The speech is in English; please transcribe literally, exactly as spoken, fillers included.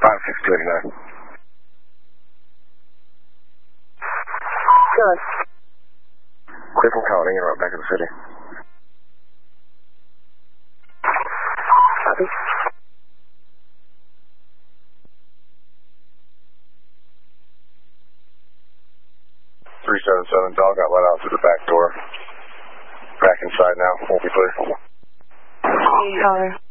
five six two eighty-nine. Good. Clear from Colony and right back to the city. Copy. three seven seven, dog got let out through the back door. Back inside now, won't be clear. Copy.